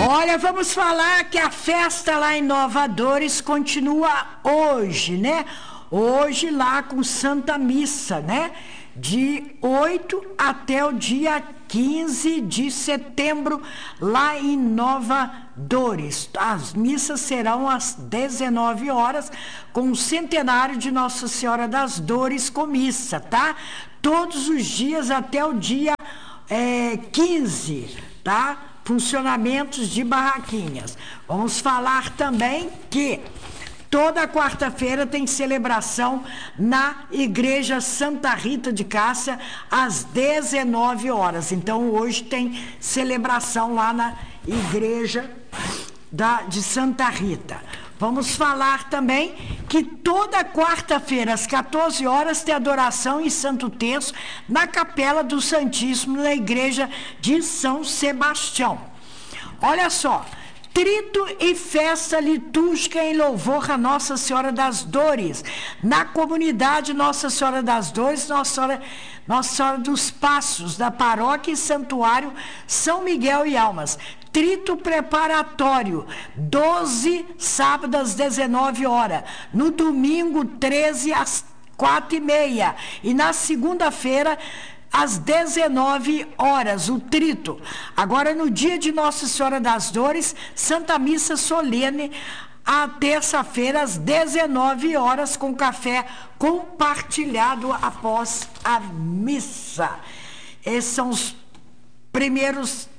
Olha, vamos falar que a festa lá em Nova Dores continua hoje, né? Hoje lá com Santa Missa, né? De 8 até o dia 15 de setembro, lá em Nova Dores. As missas serão às 19 horas, com o centenário de Nossa Senhora das Dores com missa, tá? Todos os dias até o dia 15, tá? Funcionamentos de barraquinhas. Vamos falar também que toda quarta-feira tem celebração na Igreja Santa Rita de Cássia, às 19 horas. Então, hoje tem celebração lá na Igreja de Santa Rita. Vamos falar também que toda quarta-feira, às 14 horas, tem adoração em Santo Terço, na Capela do Santíssimo, na Igreja de São Sebastião. Olha só, trito e festa litúrgica em louvor a Nossa Senhora das Dores, na comunidade Nossa Senhora das Dores, Nossa Senhora dos Passos, da Paróquia e Santuário São Miguel e Almas. Trito preparatório, 12, sábado às 19 horas, no domingo 13 às 4h30 e na segunda-feira às 19 horas, o trito. Agora, no dia de Nossa Senhora das Dores, Santa Missa solene, a terça-feira, às 19 horas, com café compartilhado após a missa. Esses são os primeiros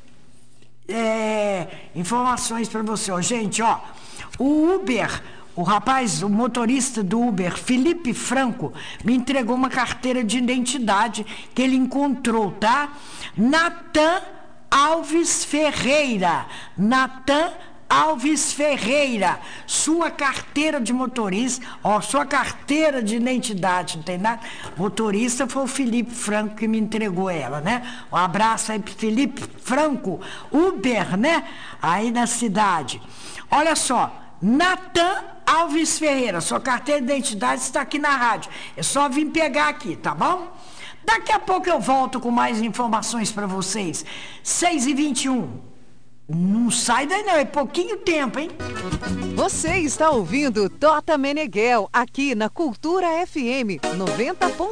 informações para você. Gente, ó, o Uber... O motorista do Uber, Felipe Franco, me entregou uma carteira de identidade que ele encontrou, tá? Natan Alves Ferreira. Natan Alves Ferreira. Sua carteira de motorista, sua carteira de identidade, não tem nada? Motorista foi o Felipe Franco que me entregou ela, né? Um abraço aí pro Felipe Franco, Uber, né? Aí na cidade. Olha só, Natan Alves Ferreira, sua carteira de identidade está aqui na rádio. É só vir pegar aqui, tá bom? Daqui a pouco eu volto com mais informações para vocês. 6h21. Não sai daí não, é pouquinho tempo, hein? Você está ouvindo Tota Meneghel, aqui na Cultura FM 90.